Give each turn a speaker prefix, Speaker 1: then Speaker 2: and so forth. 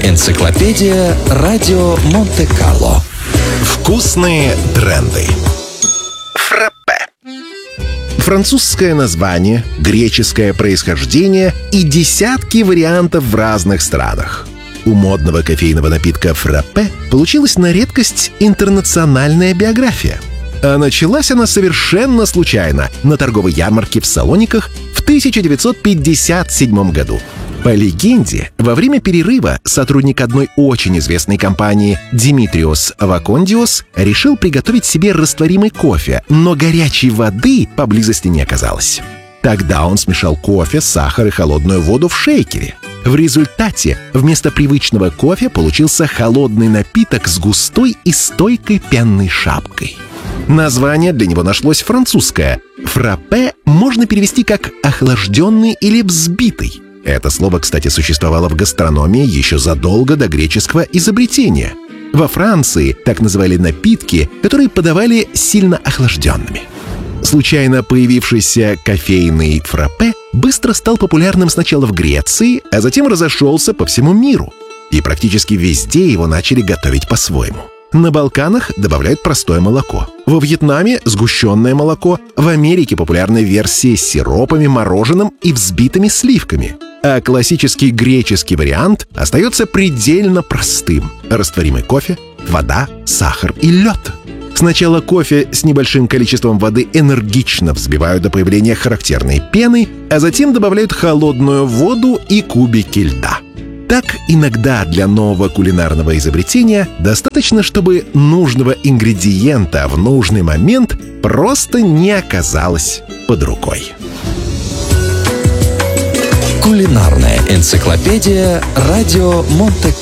Speaker 1: Энциклопедия Радио Монте-Карло.
Speaker 2: Вкусные тренды. Фраппе. Французское название, греческое происхождение и десятки вариантов в разных странах. У модного кофейного напитка фраппе получилась на редкость интернациональная биография. А началась она совершенно случайно на торговой ярмарке в Салониках в 1957 году. По легенде, во время перерыва сотрудник одной очень известной компании Димитриос Вакондиос решил приготовить себе растворимый кофе, но горячей воды поблизости не оказалось. Тогда он смешал кофе, сахар и холодную воду в шейкере. В результате вместо привычного кофе получился холодный напиток с густой и стойкой пенной шапкой. Название для него нашлось французское. Фраппе можно перевести как «охлажденный» или «взбитый». Это слово, кстати, существовало в гастрономии еще задолго до греческого изобретения. Во Франции так называли напитки, которые подавали сильно охлажденными. Случайно появившийся кофейный фраппе быстро стал популярным сначала в Греции, а затем разошелся по всему миру. И практически везде его начали готовить по-своему. На Балканах добавляют простое молоко. Во Вьетнаме — сгущенное молоко. В Америке популярны версии с сиропами, мороженым и взбитыми сливками. А классический греческий вариант остается предельно простым. Растворимый кофе, вода, сахар и лед. Сначала кофе с небольшим количеством воды энергично взбивают до появления характерной пены, а затем добавляют холодную воду и кубики льда. Так, иногда для нового кулинарного изобретения достаточно, чтобы нужного ингредиента в нужный момент просто не оказалось под рукой.
Speaker 1: Кулинарная энциклопедия Радио Монте-Карло.